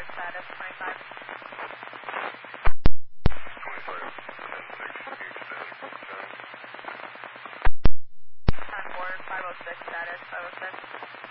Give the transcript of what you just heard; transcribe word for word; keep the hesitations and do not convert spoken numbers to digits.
status, twenty-five. twenty-five, ten six, gauge status, ten. ten four, five oh six status, five oh six.